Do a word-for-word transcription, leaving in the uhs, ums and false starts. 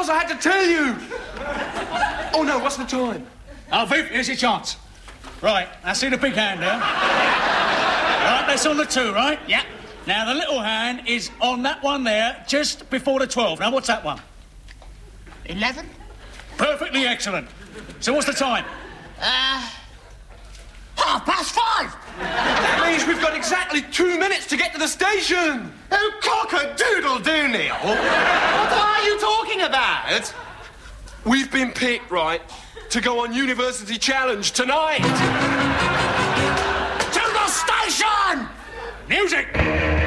because I had to tell you. Oh, no, what's the time? Oh, Viv, here's your chance. Right, I see the big hand there. Right, that's on the two, right? Yeah. Now, the little hand is on that one there, just before the twelve. Now, what's that one? Eleven? Perfectly excellent. So what's the time? Uh... Half past five! That means we've got exactly two minutes to get to the station. Oh, cock-a-doodle-doo, Neil. What are you talking about? We've been picked, right, to go on University Challenge tonight. To the station! Music!